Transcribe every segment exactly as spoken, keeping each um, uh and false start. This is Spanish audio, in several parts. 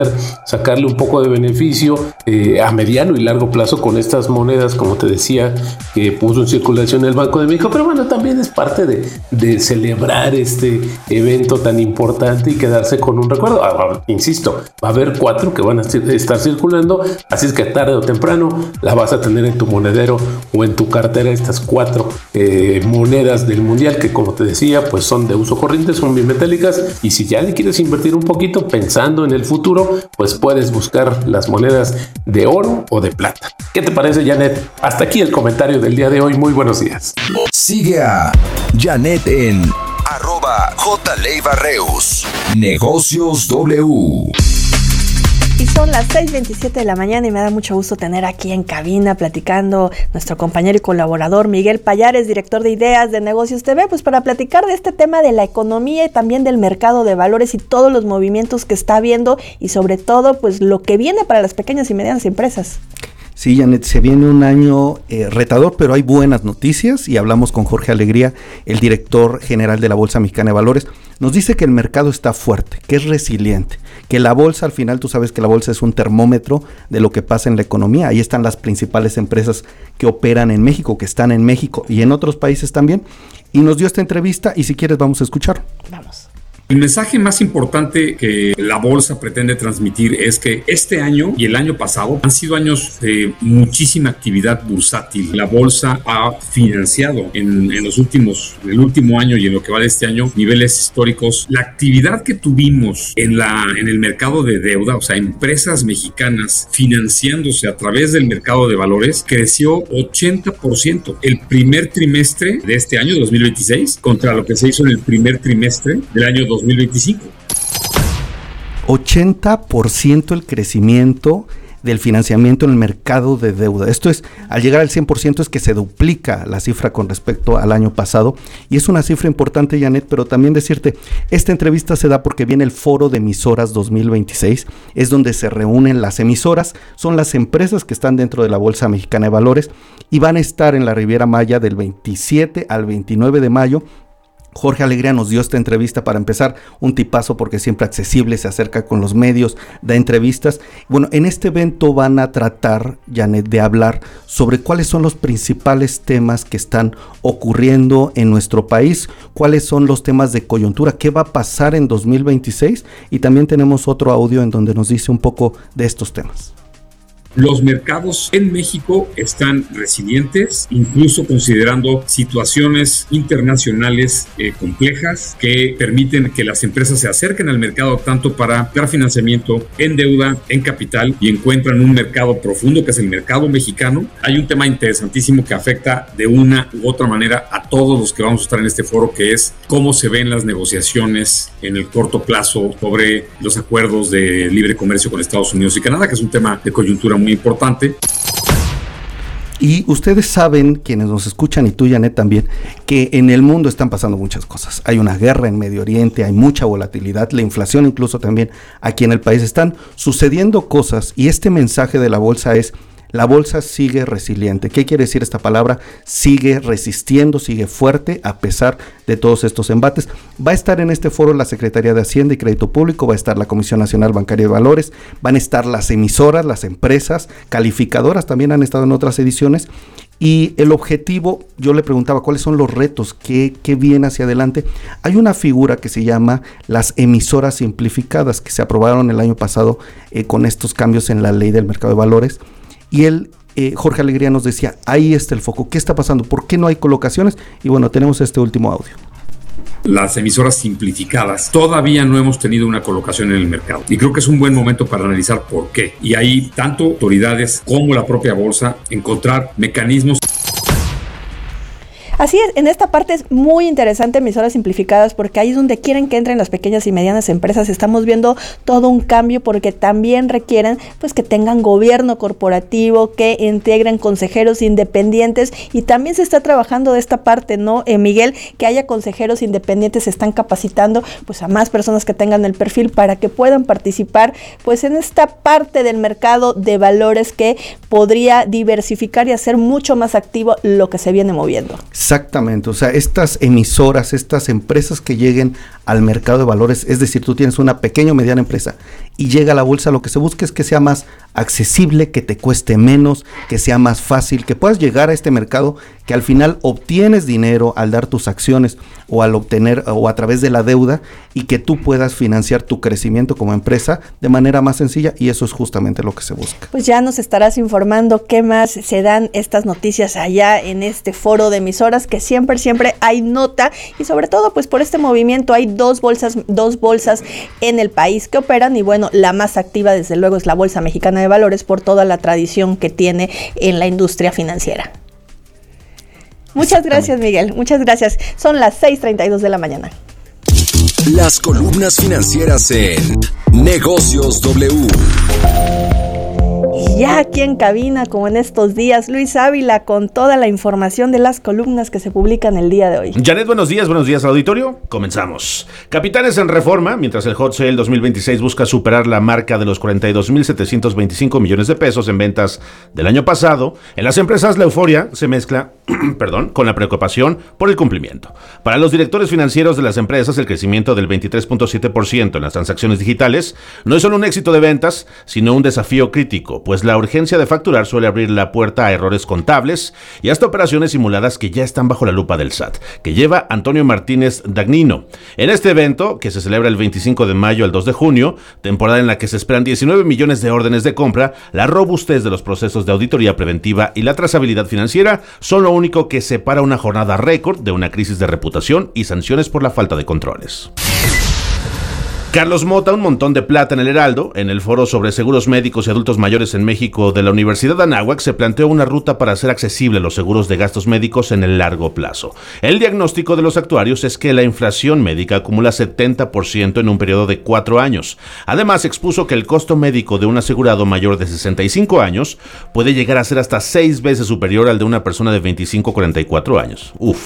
sacarle un poco de beneficio eh, a mediano y largo plazo con estas monedas, como te decía, que puso en circulación el Banco de México. Pero bueno, también es parte de, de celebrar este evento tan importante y quedarse con un recuerdo. Ahora, insisto, va a haber cuatro que van a estar circulando, así es que tarde o temprano la vas a tener en tu monedero o en tu cartera, estas cuatro eh, monedas del mundial que, como te decía, pues son de uso corriente, son bimetálicas, y si ya le quieres invertir un poquito pensando en el futuro, pues puedes buscar las monedas de oro o de plata. ¿Qué te parece, Janet? Hasta aquí el comentario del día de hoy. Muy buenos días. Sigue a Janet en arroba jleivarreus. Negocios W. Y son las seis veintisiete de la mañana y me da mucho gusto tener aquí en cabina platicando nuestro compañero y colaborador Miguel Pallares, director de Ideas de Negocios T V, pues para platicar de este tema de la economía y también del mercado de valores y todos los movimientos que está habiendo y sobre todo pues lo que viene para las pequeñas y medianas empresas. Sí, Janet, se viene un año eh, retador, pero hay buenas noticias y hablamos con Jorge Alegría, el director general de la Bolsa Mexicana de Valores. Nos dice que el mercado está fuerte, que es resiliente, que la bolsa, al final tú sabes que la bolsa es un termómetro de lo que pasa en la economía. Ahí están las principales empresas que operan en México, que están en México y en otros países también. Y nos dio esta entrevista y si quieres vamos a escuchar. Vamos. El mensaje más importante que la bolsa pretende transmitir es que este año y el año pasado han sido años de muchísima actividad bursátil. La bolsa ha financiado en, en los últimos, el último año y en lo que va de este año, niveles históricos. La actividad que tuvimos en, la, en el mercado de deuda, o sea, empresas mexicanas financiándose a través del mercado de valores, creció ochenta por ciento el primer trimestre de este año, dos mil veintiséis, contra lo que se hizo en el primer trimestre del año dos mil veinticinco. ochenta por ciento el crecimiento del financiamiento en el mercado de deuda. Esto es, al llegar al cien por ciento es que se duplica la cifra con respecto al año pasado y es una cifra importante, Janet, pero también decirte, esta entrevista se da porque viene el Foro de Emisoras dos mil veintiséis, es donde se reúnen las emisoras, son las empresas que están dentro de la Bolsa Mexicana de Valores y van a estar en la Riviera Maya del veintisiete al veintinueve de mayo. Jorge Alegría nos dio esta entrevista para empezar, un tipazo porque siempre accesible, se acerca con los medios, da entrevistas. Bueno, en este evento van a tratar, Janet, de hablar sobre cuáles son los principales temas que están ocurriendo en nuestro país, cuáles son los temas de coyuntura, qué va a pasar en dos mil veintiséis y también tenemos otro audio en donde nos dice un poco de estos temas. Los mercados en México están resilientes, incluso considerando situaciones internacionales eh, complejas que permiten que las empresas se acerquen al mercado tanto para dar financiamiento en deuda, en capital y encuentran un mercado profundo que es el mercado mexicano. Hay un tema interesantísimo que afecta de una u otra manera a todos los que vamos a estar en este foro, que es cómo se ven las negociaciones en el corto plazo sobre los acuerdos de libre comercio con Estados Unidos y Canadá, que es un tema de coyuntura muy importante. Y ustedes saben, quienes nos escuchan y tú, Janet, también, que en el mundo están pasando muchas cosas. Hay una guerra en Medio Oriente, hay mucha volatilidad, la inflación incluso también aquí en el país. Están sucediendo cosas y este mensaje de la bolsa es: la bolsa sigue resiliente. ¿Qué quiere decir esta palabra? Sigue resistiendo, sigue fuerte a pesar de todos estos embates. Va a estar en este foro la Secretaría de Hacienda y Crédito Público, va a estar la Comisión Nacional Bancaria de Valores, van a estar las emisoras, las empresas, calificadoras también han estado en otras ediciones. Y el objetivo, yo le preguntaba cuáles son los retos, qué, qué viene hacia adelante. Hay una figura que se llama las emisoras simplificadas, que se aprobaron el año pasado eh, con estos cambios en la ley del mercado de valores. Y él, eh, Jorge Alegría nos decía, ahí está el foco, ¿qué está pasando? ¿Por qué no hay colocaciones? Y bueno, tenemos este último audio. Las emisoras simplificadas, todavía no hemos tenido una colocación en el mercado. Y creo que es un buen momento para analizar por qué. Y ahí, tanto autoridades como la propia bolsa, encontrar mecanismos. Así es, en esta parte es muy interesante emisoras simplificadas porque ahí es donde quieren que entren las pequeñas y medianas empresas. Estamos viendo todo un cambio porque también requieren pues que tengan gobierno corporativo, que integren consejeros independientes y también se está trabajando de esta parte, ¿no, eh, Miguel? Que haya consejeros independientes, se están capacitando pues a más personas que tengan el perfil para que puedan participar pues en esta parte del mercado de valores que podría diversificar y hacer mucho más activo lo que se viene moviendo. Exactamente, o sea, estas emisoras, estas empresas que lleguen al mercado de valores, es decir, tú tienes una pequeña o mediana empresa y llega a la bolsa, lo que se busca es que sea más accesible, que te cueste menos, que sea más fácil, que puedas llegar a este mercado, que al final obtienes dinero al dar tus acciones o al obtener o a través de la deuda, y que tú puedas financiar tu crecimiento como empresa de manera más sencilla, y eso es justamente lo que se busca. Pues ya nos estarás informando qué más se dan estas noticias allá en este foro de emisoras, que siempre, siempre hay nota, y sobre todo pues por este movimiento hay dos bolsas, dos bolsas en el país que operan, y bueno, la más activa desde luego es la Bolsa Mexicana de Valores por toda la tradición que tiene en la industria financiera. Muchas gracias, Miguel, muchas gracias. Son las seis treinta y dos de la mañana. Las columnas financieras en Negocios W. Y ya aquí en cabina, como en estos días, Luis Ávila con toda la información de las columnas que se publican el día de hoy. Janet, buenos días, buenos días al auditorio. Comenzamos. Capitanes en reforma, mientras el Hot Sale dos mil veintiséis busca superar la marca de los cuarenta y dos mil setecientos veinticinco millones de pesos en ventas del año pasado, en las empresas la euforia se mezcla perdón, con la preocupación por el cumplimiento. Para los directores financieros de las empresas, el crecimiento del veintitrés punto siete por ciento en las transacciones digitales no es solo un éxito de ventas, sino un desafío crítico, pues la urgencia de facturar suele abrir la puerta a errores contables y hasta operaciones simuladas que ya están bajo la lupa del S A T, que lleva Antonio Martínez Dagnino. En este evento, que se celebra el veinticinco de mayo al dos de junio, temporada en la que se esperan diecinueve millones de órdenes de compra, la robustez de los procesos de auditoría preventiva y la trazabilidad financiera son lo único que separa una jornada récord de una crisis de reputación y sanciones por la falta de controles. Carlos Mota, un montón de plata en el Heraldo. En el foro sobre seguros médicos y adultos mayores en México de la Universidad de Anáhuac se planteó una ruta para hacer accesibles los seguros de gastos médicos en el largo plazo. El diagnóstico de los actuarios es que la inflación médica acumula setenta por ciento en un periodo de cuatro años. Además, expuso que el costo médico de un asegurado mayor de sesenta y cinco años puede llegar a ser hasta seis veces superior al de una persona de veinticinco a cuarenta y cuatro años. Uf.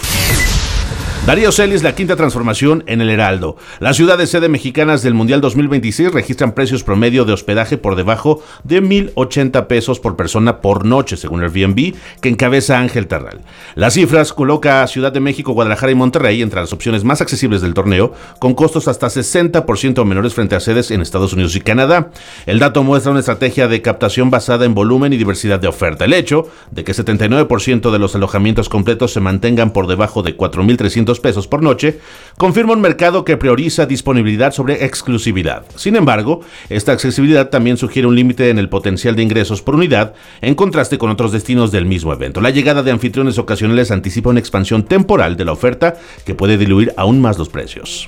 Darío Celis, la quinta transformación en el Heraldo. Las ciudades sede mexicanas del Mundial dos mil veintiséis registran precios promedio de hospedaje por debajo de mil ochenta pesos por persona por noche, según Airbnb, que encabeza Ángel Terral. Las cifras coloca a Ciudad de México, Guadalajara y Monterrey entre las opciones más accesibles del torneo, con costos hasta sesenta por ciento menores frente a sedes en Estados Unidos y Canadá. El dato muestra una estrategia de captación basada en volumen y diversidad de oferta. El hecho de que setenta y nueve por ciento de los alojamientos completos se mantengan por debajo de cuatro mil trescientos pesos por noche, confirma un mercado que prioriza disponibilidad sobre exclusividad. Sin embargo, esta accesibilidad también sugiere un límite en el potencial de ingresos por unidad, en contraste con otros destinos del mismo evento. La llegada de anfitriones ocasionales anticipa una expansión temporal de la oferta que puede diluir aún más los precios.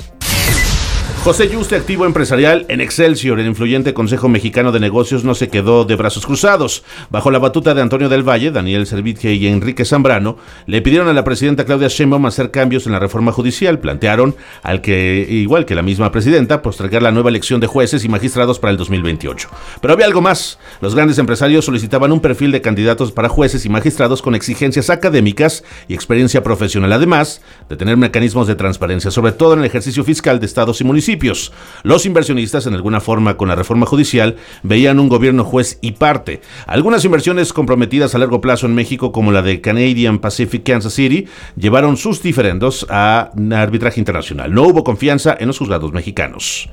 José Yuste, activo empresarial en Excelsior, el influyente Consejo Mexicano de Negocios, no se quedó de brazos cruzados. Bajo la batuta de Antonio del Valle, Daniel Servitje y Enrique Zambrano, le pidieron a la presidenta Claudia Sheinbaum hacer cambios en la reforma judicial. Plantearon, al que, igual que la misma presidenta, postergar la nueva elección de jueces y magistrados para el dos mil veintiocho. Pero había algo más. Los grandes empresarios solicitaban un perfil de candidatos para jueces y magistrados con exigencias académicas y experiencia profesional, además de tener mecanismos de transparencia, sobre todo en el ejercicio fiscal de estados y municipios. Los inversionistas, en alguna forma con la reforma judicial, veían un gobierno juez y parte. Algunas inversiones comprometidas a largo plazo en México, como la de Canadian Pacific Kansas City, llevaron sus diferendos a arbitraje internacional. No hubo confianza en los juzgados mexicanos.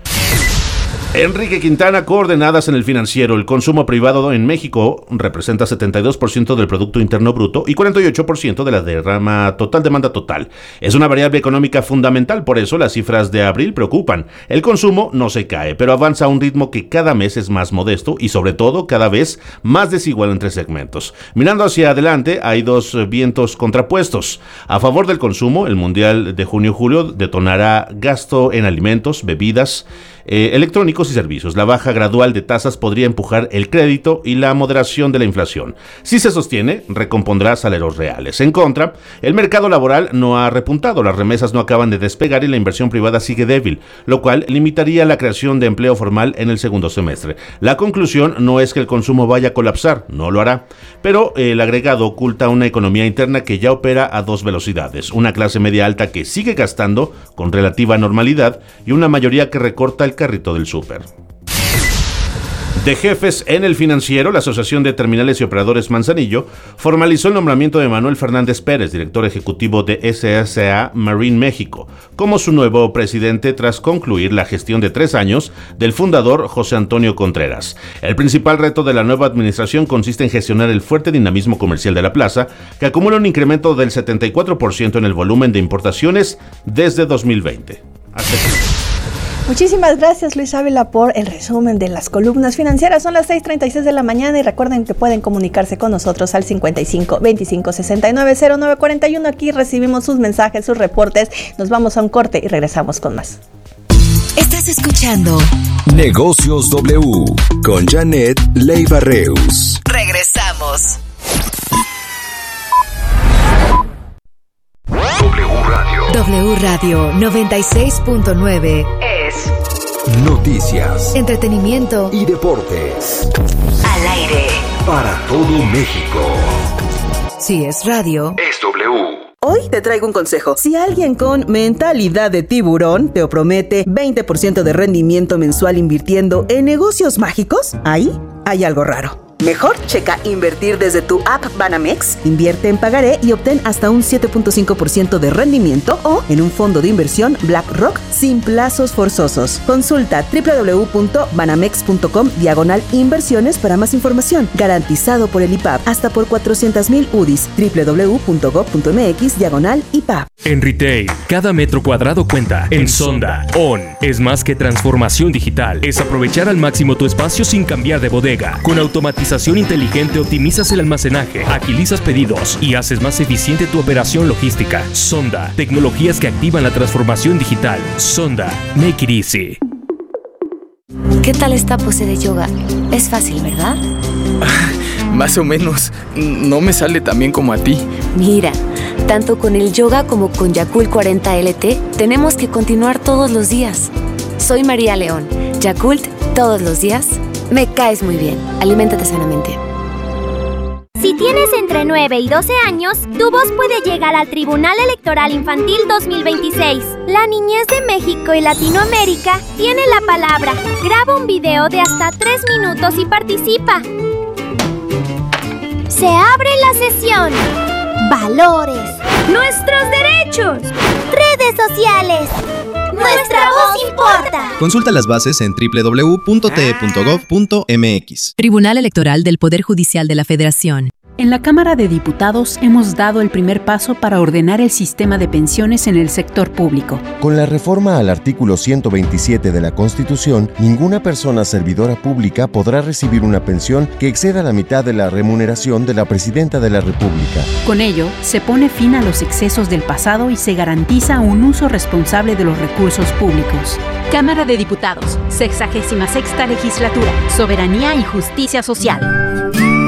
Enrique Quintana, coordenadas en el Financiero. El consumo privado en México representa setenta y dos por ciento del Producto Interno Bruto y cuarenta y ocho por ciento de la derrama total, demanda total. Es una variable económica fundamental, por eso las cifras de abril preocupan. El consumo no se cae, pero avanza a un ritmo que cada mes es más modesto y sobre todo cada vez más desigual entre segmentos. Mirando hacia adelante, hay dos vientos contrapuestos. A favor del consumo, el Mundial de junio-julio detonará gasto en alimentos, bebidas, Eh, electrónicos y servicios. La baja gradual de tasas podría empujar el crédito y la moderación de la inflación. Si se sostiene, recompondrá salarios reales. En contra, el mercado laboral no ha repuntado, las remesas no acaban de despegar y la inversión privada sigue débil, lo cual limitaría la creación de empleo formal en el segundo semestre. La conclusión no es que el consumo vaya a colapsar, no lo hará, pero el agregado oculta una economía interna que ya opera a dos velocidades, una clase media alta que sigue gastando con relativa normalidad y una mayoría que recorta el carrito del súper. de jefes en El Financiero, la Asociación de Terminales y Operadores Manzanillo formalizó el nombramiento de Manuel Fernández Pérez, director ejecutivo de S S A Marine México, como su nuevo presidente tras concluir la gestión de tres años del fundador José Antonio Contreras. El principal reto de la nueva administración consiste en gestionar el fuerte dinamismo comercial de la plaza, que acumula un incremento del setenta y cuatro por ciento en el volumen de importaciones desde dos mil veinte. Hasta aquí. Muchísimas gracias, Luis Ávila, por el resumen de las columnas financieras. Son las seis treinta y seis de la mañana y recuerden que pueden comunicarse con nosotros al cincuenta y cinco, veinticinco, sesenta y nueve, cero nueve cuarenta y uno. Aquí recibimos sus mensajes, sus reportes. Nos vamos a un corte y regresamos con más. Estás escuchando Negocios W con Janet Leiva Reus. Regresamos. W Radio. W Radio noventa y seis punto nueve es noticias, entretenimiento y deportes. Al aire. Para todo México. Si es radio, es W. Hoy te traigo un consejo. Si alguien con mentalidad de tiburón te promete veinte por ciento de rendimiento mensual invirtiendo en negocios mágicos, ahí hay algo raro. Mejor checa invertir desde tu app Banamex, invierte en pagaré y obtén hasta un siete punto cinco por ciento de rendimiento o en un fondo de inversión BlackRock sin plazos forzosos. Consulta doble u doble u doble u punto banamex punto com diagonal inversiones para más información. Garantizado por el I P A B hasta por cuatrocientos mil U D I S. doble u doble u doble u punto gob punto mx diagonal I P A B. En retail, cada metro cuadrado cuenta. En Sonda, On es más que transformación digital. Es aprovechar al máximo tu espacio sin cambiar de bodega. Con automatización inteligente optimizas el almacenaje, agilizas pedidos y haces más eficiente tu operación logística. Sonda, tecnologías que activan la transformación digital. Sonda, make it easy. ¿Qué tal esta pose de yoga? Es fácil, ¿verdad? Más o menos. No me sale tan bien como a ti. Mira, tanto con el yoga como con Yakult cuarenta L T, tenemos que continuar todos los días. Soy María León. Yakult, todos los días. Me caes muy bien. Aliméntate sanamente. Si tienes entre nueve y doce años, tu voz puede llegar al Tribunal Electoral Infantil dos mil veintiséis. La niñez de México y Latinoamérica tiene la palabra. Graba un video de hasta tres minutos y participa. Se abre la sesión. Valores. Nuestros derechos. Redes sociales. ¡Nuestra voz importa! Consulta las bases en doble u doble u doble u punto t e punto gov punto m x. Tribunal Electoral del Poder Judicial de la Federación. En la Cámara de Diputados hemos dado el primer paso para ordenar el sistema de pensiones en el sector público. Con la reforma al artículo ciento veintisiete de la Constitución, ninguna persona servidora pública podrá recibir una pensión que exceda la mitad de la remuneración de la Presidenta de la República. Con ello, se pone fin a los excesos del pasado y se garantiza un uso responsable de los recursos públicos. Cámara de Diputados, sexagésima sexta legislatura, Soberanía y Justicia Social.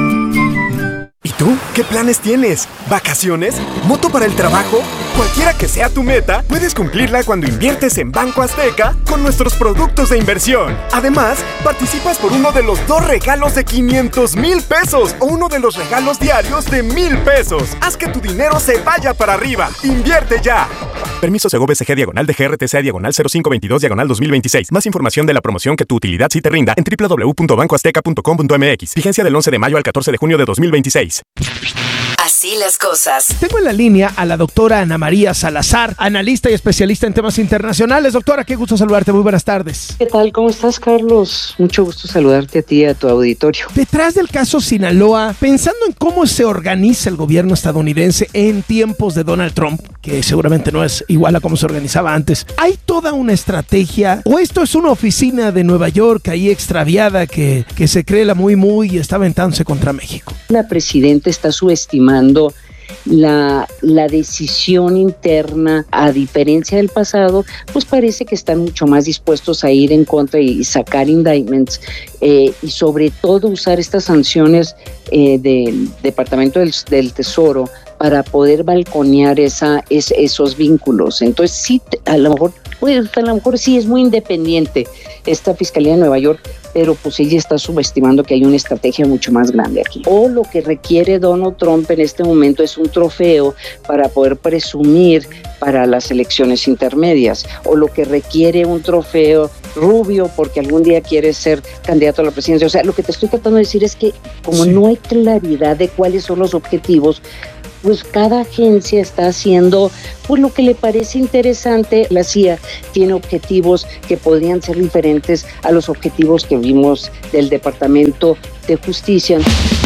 ¿Y tú? ¿Qué planes tienes? ¿Vacaciones? ¿Moto para el trabajo? Cualquiera que sea tu meta, puedes cumplirla cuando inviertes en Banco Azteca con nuestros productos de inversión. Además, participas por uno de los dos regalos de quinientos mil pesos o uno de los regalos diarios de mil pesos. Haz que tu dinero se vaya para arriba. ¡Invierte ya! Permiso Segov S G diagonal de G R T C A diagonal cero cinco veintidós diagonal dos mil veintiséis. Más información de la promoción que tu utilidad sí te rinda en doble u doble u doble u punto banco azteca punto com punto m x. Vigencia del once de mayo al catorce de junio de dos mil veintiséis. Así las cosas. Tengo en la línea a la doctora Ana María Salazar, analista y especialista en temas internacionales. Doctora, qué gusto saludarte. Muy buenas tardes. ¿Qué tal? ¿Cómo estás, Carlos? Mucho gusto saludarte a ti y a tu auditorio. Detrás del caso Sinaloa, pensando en cómo se organiza el gobierno estadounidense en tiempos de Donald Trump, que seguramente no es igual a cómo se organizaba antes, ¿hay toda una estrategia? ¿O esto es una oficina de Nueva York ahí extraviada que, que se cree la muy muy y está aventándose contra México? La presidenta está subestimando La, la decisión interna, a diferencia del pasado, pues parece que están mucho más dispuestos a ir en contra y sacar indictments eh, y sobre todo usar estas sanciones eh, del Departamento del, del Tesoro para poder balconear esa, es, esos vínculos. Entonces sí, a lo mejor pues, a lo mejor sí es muy independiente esta Fiscalía de Nueva York, pero pues ella está subestimando que hay una estrategia mucho más grande aquí. O lo que requiere Donald Trump en este momento es un trofeo para poder presumir para las elecciones intermedias, o lo que requiere un trofeo Rubio porque algún día quiere ser candidato a la presidencia. O sea, lo que te estoy tratando de decir es que como sí. no hay claridad de cuáles son los objetivos, pues cada agencia está haciendo pues lo que le parece interesante. La C I A tiene objetivos que podrían ser diferentes a los objetivos que vimos del Departamento de Justicia.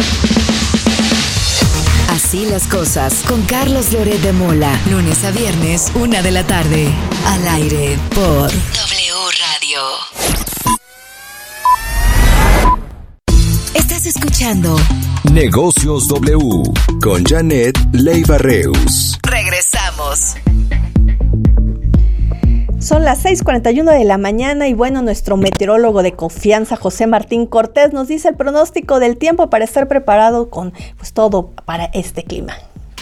Así las cosas con Carlos Loret de Mola, lunes a viernes, una de la tarde, al aire por W Radio. Estás escuchando Negocios W con Janet Leiva Reus. Regresamos. Son las seis cuarenta y uno de la mañana y bueno, nuestro meteorólogo de confianza, José Martín Cortés, nos dice el pronóstico del tiempo para estar preparado con pues todo para este clima.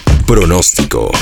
Pronóstico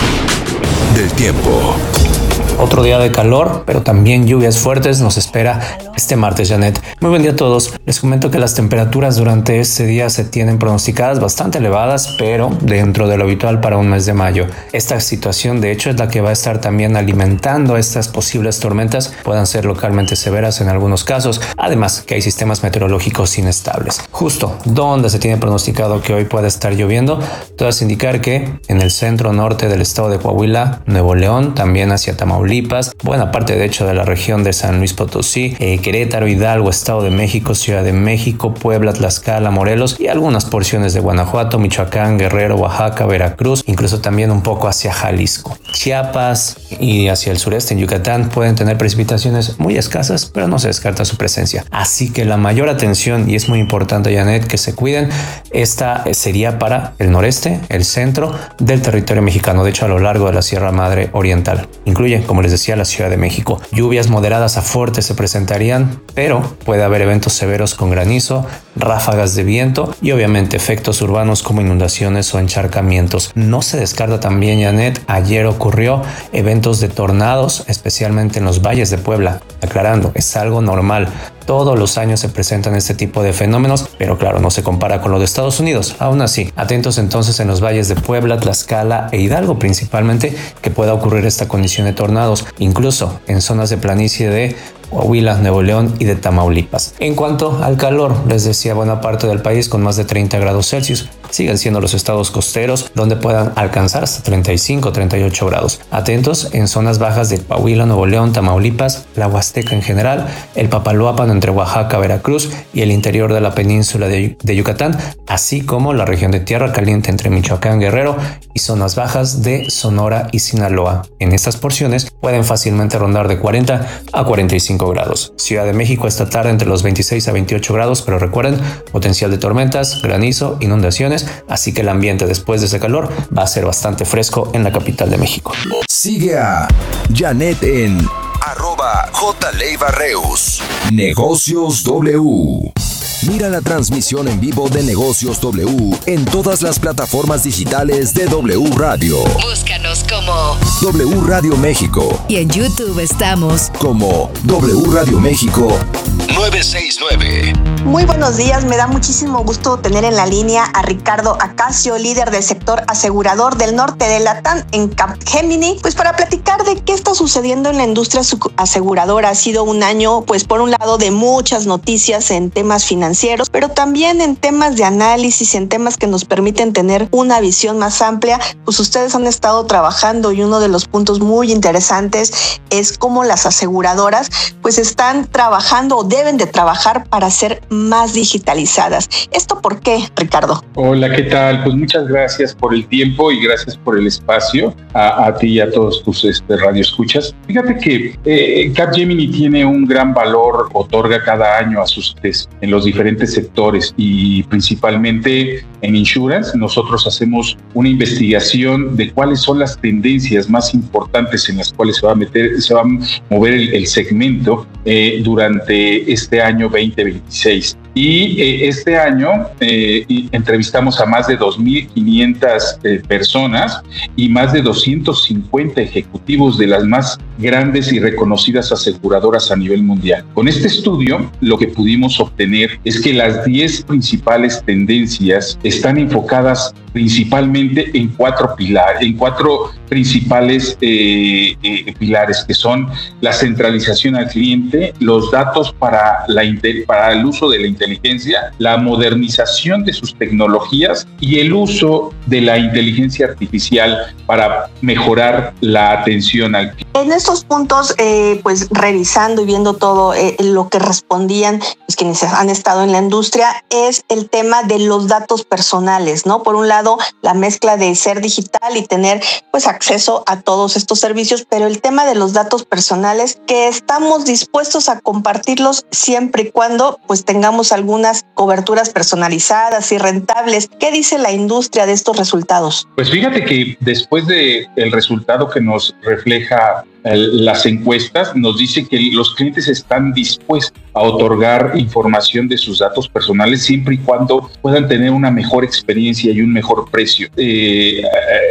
del tiempo. Otro día de calor, pero también lluvias fuertes nos espera este martes, Janet. Muy buen día a todos. Les comento que las temperaturas durante este día se tienen pronosticadas bastante elevadas, pero dentro de lo habitual para un mes de mayo. Esta situación, de hecho, es la que va a estar también alimentando estas posibles tormentas. Puedan ser localmente severas en algunos casos. Además, que hay sistemas meteorológicos inestables. Justo donde se tiene pronosticado que hoy puede estar lloviendo, todo hace indicar que en el centro norte del estado de Coahuila, Nuevo León, también hacia Tamaulipas, buena parte de hecho de la región de San Luis Potosí, eh, Querétaro, Hidalgo, Estado de México, Ciudad de México, Puebla, Tlaxcala, Morelos y algunas porciones de Guanajuato, Michoacán, Guerrero, Oaxaca, Veracruz, incluso también un poco hacia Jalisco. Chiapas y hacia el sureste en Yucatán pueden tener precipitaciones muy escasas, pero no se descarta su presencia. Así que la mayor atención, y es muy importante, Janet, que se cuiden, esta sería para el noreste, el centro del territorio mexicano, de hecho a lo largo de la Sierra Madre Oriental. Incluye, como les decía, la Ciudad de México. Lluvias moderadas a fuertes se presentarían, pero puede haber eventos severos con granizo, ráfagas de viento y obviamente efectos urbanos como inundaciones o encharcamientos. No se descarta también, Janet, ayer ocurrió eventos de tornados, especialmente en los valles de Puebla. Aclarando, es algo normal. Todos los años se presentan este tipo de fenómenos, pero claro, no se compara con lo de Estados Unidos. Aún así, atentos entonces en los valles de Puebla, Tlaxcala e Hidalgo principalmente, que pueda ocurrir esta condición de tornados, incluso en zonas de planicie de Coahuila, Nuevo León y de Tamaulipas. En cuanto al calor, les decía, buena parte del país con más de treinta grados Celsius. Siguen siendo los estados costeros donde puedan alcanzar hasta treinta y cinco, treinta y ocho grados. Atentos en zonas bajas de Coahuila, Nuevo León, Tamaulipas, la Huasteca en general, el Papaloapan entre Oaxaca, Veracruz y el interior de la península de, de Yucatán, así como la región de Tierra Caliente entre Michoacán, Guerrero y zonas bajas de Sonora y Sinaloa. En estas porciones pueden fácilmente rondar de cuarenta a cuarenta y cinco grados. Ciudad de México esta tarde entre los veintiséis a veintiocho grados, pero recuerden, potencial de tormentas, granizo, inundaciones, así que el ambiente después de ese calor va a ser bastante fresco en la capital de México. Sigue a Janet en arroba J. Leiva Reus. Negocios W. Mira la transmisión en vivo de Negocios W en todas las plataformas digitales de W Radio. Búscanos como W Radio México. Y en YouTube estamos como W Radio México nueve seis nueve. Muy buenos días, me da muchísimo gusto tener en la línea a Ricardo Acacio, líder del sector asegurador del norte de Latam en Capgemini, pues para platicar de qué está sucediendo en la industria aseguradora. Ha sido un año, pues por un lado, de muchas noticias en temas financieros, pero también en temas de análisis, en temas que nos permiten tener una visión más amplia. Pues ustedes han estado trabajando y uno de los puntos muy interesantes es cómo las aseguradoras pues están trabajando o deben de trabajar para ser más digitalizadas. ¿Esto por qué, Ricardo? Hola, ¿qué tal? Pues muchas gracias por el tiempo y gracias por el espacio a, a ti y a todos tus este, radioescuchas. Fíjate que eh, Capgemini tiene un gran valor, otorga cada año a sus test en los diferentes sectores y principalmente en insurance. Nosotros hacemos una investigación de cuáles son las tendencias más importantes en las cuales se va a meter, se va a mover el, el segmento eh, durante este año veinte veintiséis. Y eh, este año eh, entrevistamos a más de dos mil quinientas eh, personas y más de doscientos cincuenta ejecutivos de las más grandes y reconocidas aseguradoras a nivel mundial. Con este estudio, lo que pudimos obtener es que las diez principales tendencias están enfocadas principalmente en cuatro pilares, en cuatro principales eh, eh, pilares, que son la centralización al cliente, los datos para, la, para el uso de la inteligencia, la modernización de sus tecnologías y el uso de la inteligencia artificial para mejorar la atención al cliente. En estos puntos, eh, pues revisando y viendo todo eh, lo que respondían pues, quienes han estado en la industria, es el tema de los datos personales, ¿no? Por un lado, la mezcla de ser digital y tener pues acceso a todos estos servicios, pero el tema de los datos personales, que estamos dispuestos a compartirlos siempre y cuando pues tengamos algunas coberturas personalizadas y rentables. ¿Qué dice la industria de estos resultados? Pues fíjate que después de el resultado que nos refleja las encuestas, nos dice que los clientes están dispuestos a otorgar información de sus datos personales siempre y cuando puedan tener una mejor experiencia y un mejor precio. Eh,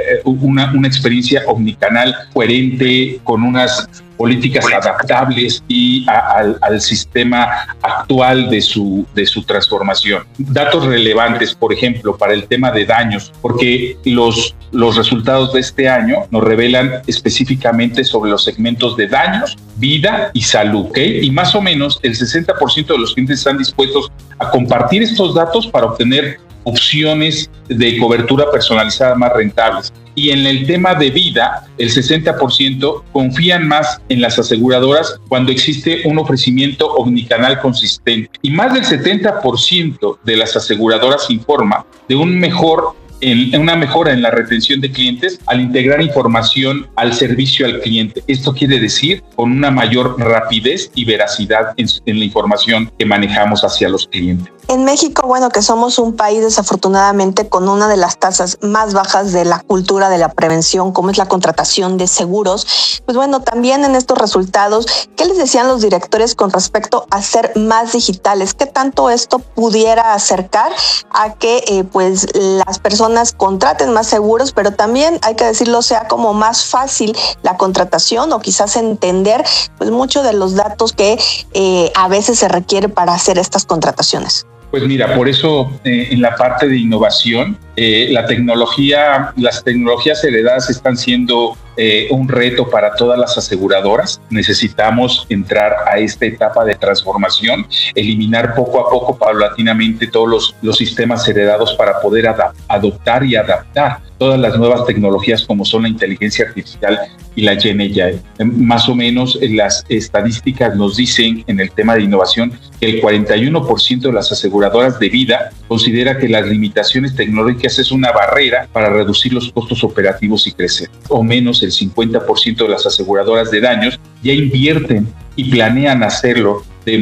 una, una experiencia omnicanal coherente con unas políticas adaptables y a, al, al sistema actual de su, de su transformación. Datos relevantes, por ejemplo, para el tema de daños, porque los, los resultados de este año nos revelan específicamente sobre los segmentos de daños, vida y salud, ¿ok? Y más o menos el sesenta por ciento de los clientes están dispuestos a compartir estos datos para obtener opciones de cobertura personalizada más rentables. Y en el tema de vida, el sesenta por ciento confían más en las aseguradoras cuando existe un ofrecimiento omnicanal consistente. Y más del setenta por ciento de las aseguradoras informa de un mejor en una mejora en la retención de clientes al integrar información al servicio al cliente. Esto quiere decir con una mayor rapidez y veracidad en, en la información que manejamos hacia los clientes. En México, bueno, que somos un país desafortunadamente con una de las tasas más bajas de la cultura de la prevención, como es la contratación de seguros, pues bueno, también en estos resultados, ¿qué les decían los directores con respecto a ser más digitales? ¿Qué tanto esto pudiera acercar a que eh, pues las personas contraten más seguros, pero también, hay que decirlo, sea como más fácil la contratación o quizás entender pues mucho de los datos que eh, a veces se requiere para hacer estas contrataciones? Pues mira, por eso eh, en la parte de innovación, eh, la tecnología, las tecnologías heredadas están siendo eh, un reto para todas las aseguradoras. Necesitamos entrar a esta etapa de transformación, eliminar poco a poco, paulatinamente, todos los, los sistemas heredados para poder adap- adoptar y adaptar todas las nuevas tecnologías como son la inteligencia artificial y la Gen A I. Más o menos las estadísticas nos dicen en el tema de innovación que el cuarenta y uno por ciento de las aseguradoras de vida considera que las limitaciones tecnológicas es una barrera para reducir los costos operativos y crecer. O menos el cincuenta por ciento de las aseguradoras de daños ya invierten y planean hacerlo de,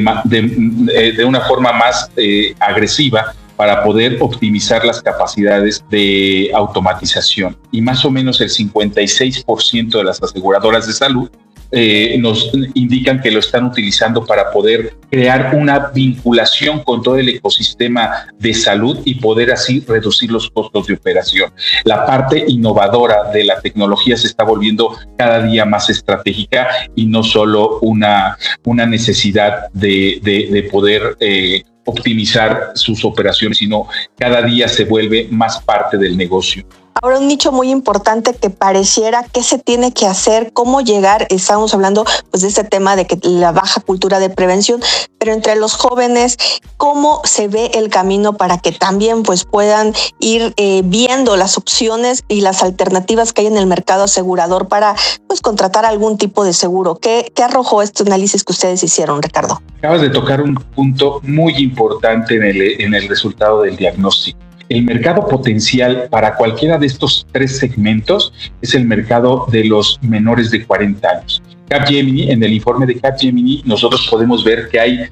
de, de una forma más eh, agresiva para poder optimizar las capacidades de automatización. Y más o menos el cincuenta y seis por ciento de las aseguradoras de salud eh, nos indican que lo están utilizando para poder crear una vinculación con todo el ecosistema de salud y poder así reducir los costos de operación. La parte innovadora de la tecnología se está volviendo cada día más estratégica y no solo una, una necesidad de, de, de poder eh, optimizar sus operaciones, sino cada día se vuelve más parte del negocio. Ahora, un nicho muy importante que pareciera que se tiene que hacer, cómo llegar, estamos hablando pues de este tema de que la baja cultura de prevención, pero entre los jóvenes, ¿cómo se ve el camino para que también pues puedan ir eh, viendo las opciones y las alternativas que hay en el mercado asegurador para pues contratar algún tipo de seguro? ¿Qué, qué arrojó este análisis que ustedes hicieron, Ricardo? Acabas de tocar un punto muy importante en el, en el resultado del diagnóstico. El mercado potencial para cualquiera de estos tres segmentos es el mercado de los menores de cuarenta años. Capgemini, en el informe de Capgemini, nosotros podemos ver que hay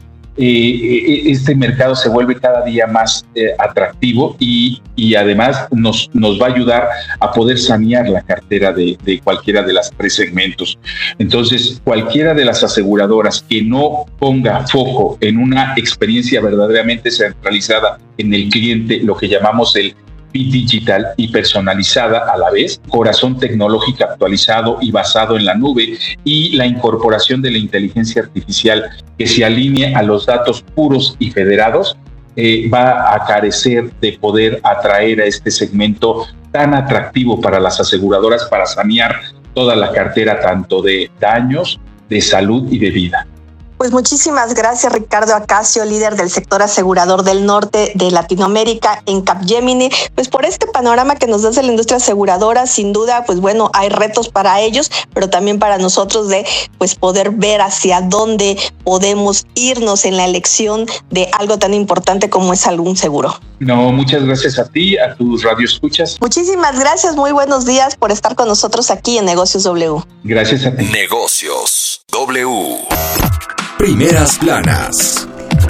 eh, este mercado se vuelve cada día más eh, atractivo y, y además nos, nos va a ayudar a poder sanear la cartera de, de cualquiera de las tres segmentos. Entonces, cualquiera de las aseguradoras que no ponga foco en una experiencia verdaderamente centralizada en el cliente, lo que llamamos el bit digital y personalizada a la vez, corazón tecnológico actualizado y basado en la nube y la incorporación de la inteligencia artificial que se alinee a los datos puros y federados, eh, va a carecer de poder atraer a este segmento tan atractivo para las aseguradoras para sanear toda la cartera tanto de daños, de salud y de vida. Pues muchísimas gracias, Ricardo Acacio, líder del sector asegurador del norte de Latinoamérica en Capgemini, pues por este panorama que nos da de la industria aseguradora. Sin duda, pues bueno, hay retos para ellos, pero también para nosotros de pues poder ver hacia dónde podemos irnos en la elección de algo tan importante como es algún seguro. No, muchas gracias a ti, a tus radioescuchas. Muchísimas gracias, muy buenos días por estar con nosotros aquí en Negocios W. Gracias a ti. Negocios W. Primeras planas.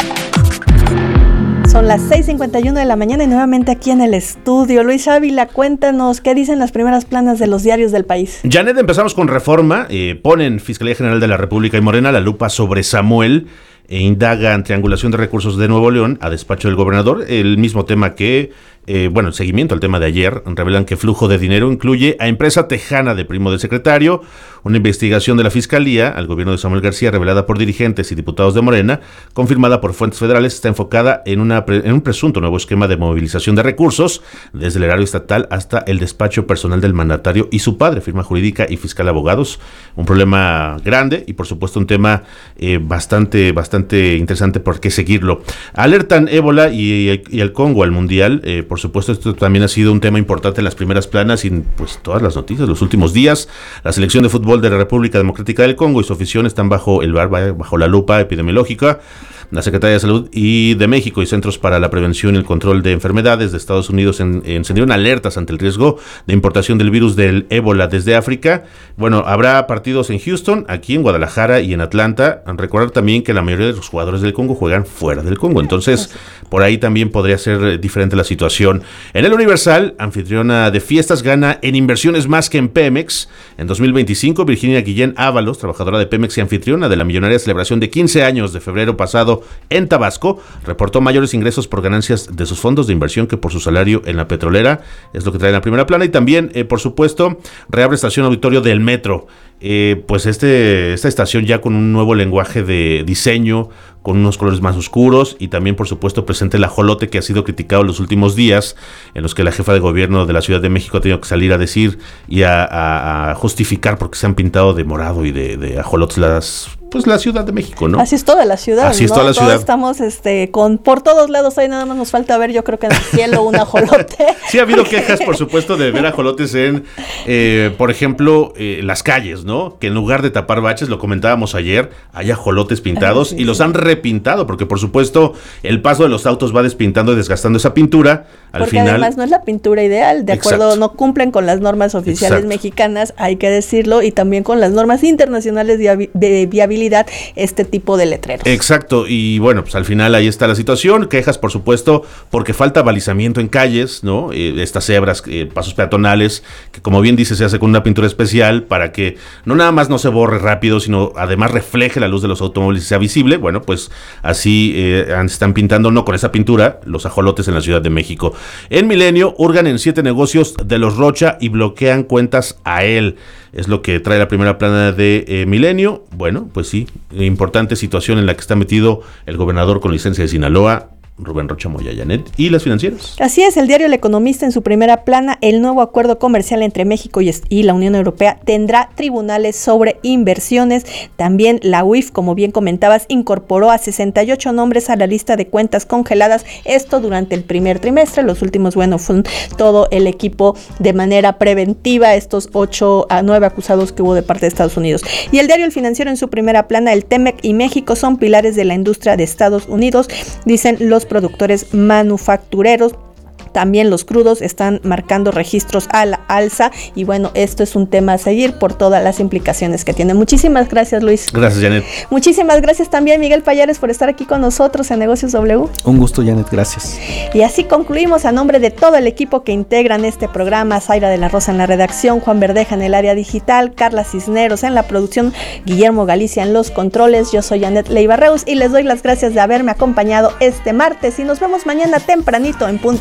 Son las seis cincuenta y uno de la mañana y nuevamente aquí en el estudio. Luis Ávila, cuéntanos qué dicen las primeras planas de los diarios del país. Janet, empezamos con Reforma. Eh, ponen Fiscalía General de la República y Morena la lupa sobre Samuel e indagan triangulación de recursos de Nuevo León a despacho del gobernador. El mismo tema que, eh, bueno, el seguimiento al tema de ayer. Revelan que flujo de dinero incluye a empresa tejana de primo del secretario. Una investigación de la Fiscalía al gobierno de Samuel García, revelada por dirigentes y diputados de Morena, confirmada por fuentes federales, está enfocada en, una, en un presunto nuevo esquema de movilización de recursos desde el erario estatal hasta el despacho personal del mandatario y su padre, firma jurídica y fiscal abogados. Un problema grande y por supuesto un tema eh, bastante, bastante interesante por qué seguirlo. Alertan ébola y, y el Congo al mundial. Eh, por supuesto, esto también ha sido un tema importante en las primeras planas y en pues, todas las noticias de los últimos días. La selección de fútbol de la República Democrática del Congo y su afición están bajo el bajo la lupa epidemiológica. La Secretaría de Salud y de México y Centros para la Prevención y el Control de Enfermedades de Estados Unidos en, encendieron alertas ante el riesgo de importación del virus del ébola desde África. Bueno, habrá partidos en Houston, aquí en Guadalajara y en Atlanta. Recordar también que la mayoría de los jugadores del Congo juegan fuera del Congo, entonces por ahí también podría ser diferente la situación. En el Universal, anfitriona de fiestas, gana en inversiones más que en Pemex. En dos mil veinticinco, Virginia Guillén Ábalos, trabajadora de Pemex y anfitriona de la millonaria celebración de quince años de febrero pasado en Tabasco, reportó mayores ingresos por ganancias de sus fondos de inversión que por su salario en la petrolera. Es lo que trae en la primera plana. Y también, eh, por supuesto, reabre estación auditorio del metro. Eh, pues este esta estación ya con un nuevo lenguaje de diseño, con unos colores más oscuros y también, por supuesto, presente el ajolote que ha sido criticado en los últimos días, en los que la jefa de gobierno de la Ciudad de México ha tenido que salir a decir y a, a, a justificar porque se han pintado de morado y de, de ajolotes las... pues la Ciudad de México, ¿no? Así es toda la ciudad, Así ¿no? es toda la Todos ciudad. Estamos este, con por todos lados, ahí nada más nos falta ver, yo creo que en el cielo un ajolote. Sí, ha habido quejas, por supuesto, de ver ajolotes en, eh, por ejemplo, eh, las calles, ¿no? Que en lugar de tapar baches, lo comentábamos ayer, hay ajolotes pintados ah, sí, y los sí. han repintado, porque por supuesto el paso de los autos va despintando y desgastando esa pintura. Al porque final, además no es la pintura ideal, de acuerdo, exacto. No cumplen con las normas oficiales exacto. mexicanas, hay que decirlo, y también con las normas internacionales de, de viabilidad, este tipo de letreros. Exacto, y bueno, pues al final ahí está la situación, quejas por supuesto porque falta balizamiento en calles, ¿no? Eh, estas cebras, eh, pasos peatonales, que como bien dice se hace con una pintura especial para que no nada más no se borre rápido, sino además refleje la luz de los automóviles y sea visible. Bueno, pues así eh, están pintando, no con esa pintura, los ajolotes en la Ciudad de México. En Milenio, hurgan en siete negocios de los Rocha y bloquean cuentas a él. Es lo que trae la primera plana de eh, Milenio. Bueno, pues sí, importante situación en la que está metido el gobernador con licencia de Sinaloa, Rubén Rocha Moya, Janet, y las financieras. Así es, el diario El Economista en su primera plana, el nuevo acuerdo comercial entre México y, y la Unión Europea tendrá tribunales sobre inversiones. También la U I F, como bien comentabas, incorporó a sesenta y ocho nombres a la lista de cuentas congeladas, esto durante el primer trimestre. Los últimos, bueno, fue todo el equipo de manera preventiva, estos ocho a nueve acusados que hubo de parte de Estados Unidos. Y el diario El Financiero en su primera plana, el Temec y México son pilares de la industria de Estados Unidos, dicen los productores manufactureros. También los crudos están marcando registros a la alza y bueno, esto es un tema a seguir por todas las implicaciones que tiene. Muchísimas gracias, Luis. Gracias, Janet. Muchísimas gracias también, Miguel Payares, por estar aquí con nosotros en Negocios W. Un gusto, Janet, gracias. Y así concluimos a nombre de todo el equipo que integran este programa: Zaira de la Rosa en la redacción, Juan Verdeja en el área digital, Carla Cisneros en la producción, Guillermo Galicia en los controles. Yo soy Janet Leiva Reus y les doy las gracias de haberme acompañado este martes y nos vemos mañana tempranito en punto de las seis.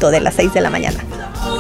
seis de la mañana.